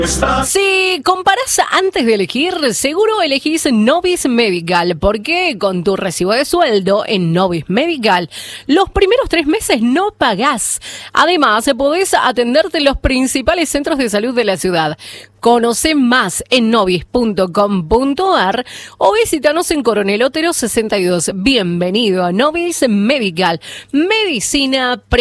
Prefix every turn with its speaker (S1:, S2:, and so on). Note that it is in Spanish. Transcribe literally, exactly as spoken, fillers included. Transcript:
S1: Si comparás antes de elegir, seguro elegís Novis Medical, porque con tu recibo de sueldo en Novis Medical, los primeros tres meses no pagás. Además, podés atenderte en los principales centros de salud de la ciudad. Conoce más en novis punto com punto ar o visítanos en Coronel Otero sesenta y dos. Bienvenido a Novis Medical. Medicina pre